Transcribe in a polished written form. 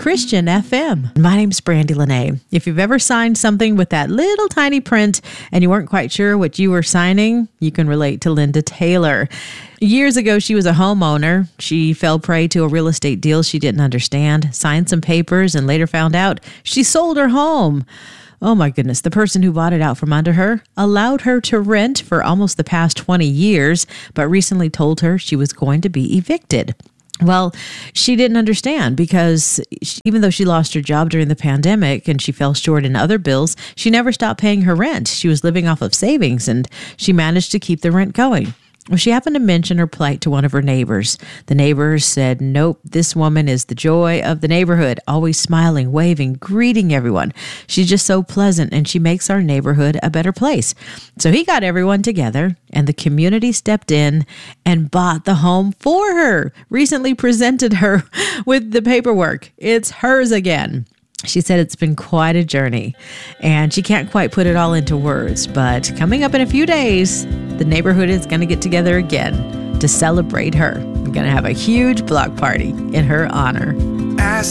Christian FM. My name's Brandy Lene. If you've ever signed something with that little tiny print and you weren't quite sure what you were signing, you can relate to Linda Taylor. Years ago, she was a homeowner. She fell prey to a real estate deal she didn't understand, signed some papers, and later found out she sold her home. Oh my goodness, the person who bought it out from under her allowed her to rent for almost the past 20 years, but recently told her she was going to be evicted. Well, she didn't understand because even though she lost her job during the pandemic and she fell short in other bills, she never stopped paying her rent. She was living off of savings and she managed to keep the rent going. Well, she happened to mention her plight to one of her neighbors. The neighbors said, nope, this woman is the joy of the neighborhood, always smiling, waving, greeting everyone. She's just so pleasant and she makes our neighborhood a better place. So he got everyone together and the community stepped in and bought the home for her, recently presented her with the paperwork. It's hers again. She said it's been quite a journey and she can't quite put it all into words, but coming up in a few days, the neighborhood is going to get together again to celebrate her. We're going to have a huge block party in her honor.